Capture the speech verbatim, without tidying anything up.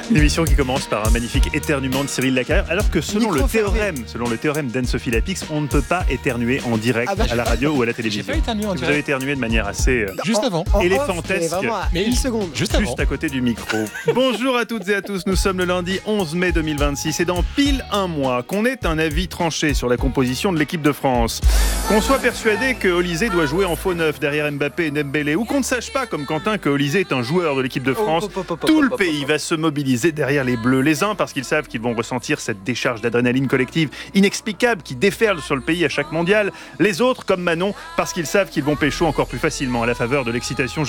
Une émission qui commence par un magnifique éternuement de Cyril Lacarrière, alors que selon le théorème, selon le théorème d'Anne-Sophie Lapix, on ne peut pas éternuer en direct Ah bah, à la radio ou à la télévision. J'ai pas éternué en Vous direct. avez éternué de manière assez euh, Juste avant. En éléphantesque. off, mais vraiment à Mais une seconde. Juste avant. Juste à côté du micro. Bonjour à toutes et à tous, nous sommes le lundi onze mai deux mille vingt-six et dans pile un mois qu'on ait un avis tranché sur la composition de l'équipe de France, qu'on soit persuadé que Olysée doit jouer en faux neuf derrière Mbappé et Dembélé, ou qu'on ne sache pas comme Quentin que Olysée est un joueur de l'équipe de France, Oh, oh, oh, oh, tout oh, le oh, pays va se mobiliser derrière les Bleus. Les uns parce qu'ils savent qu'ils vont ressentir cette décharge d'adrénaline collective inexplicable qui déferle sur le pays à chaque mondial, les autres comme Manon parce qu'ils savent qu'ils vont pécho encore plus facilement à la faveur de l'excitation